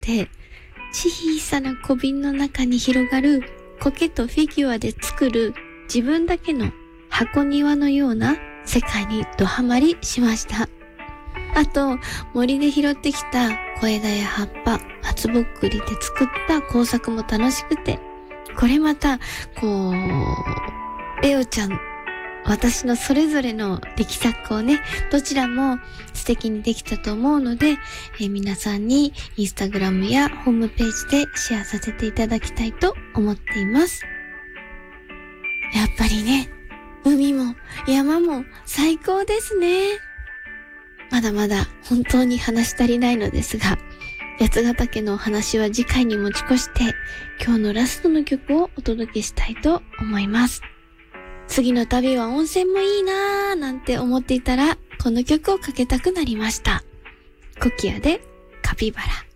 て、小さな小瓶の中に広がる苔とフィギュアで作る自分だけの箱庭のような世界にドハマりしました。あと、森で拾ってきた小枝や葉っぱ、松ぼっくりで作った工作も楽しくて、これまた、レオちゃん、私のそれぞれの力作をね、どちらも素敵にできたと思うので、皆さんにインスタグラムやホームページでシェアさせていただきたいと思っています。やっぱりね、海も山も最高ですね。まだまだ本当に話し足りないのですが、八ヶ岳のお話は次回に持ち越して、今日のラストの曲をお届けしたいと思います。次の旅は温泉もいいなーなんて思っていたら、この曲をかけたくなりました。コキアでカピバラ。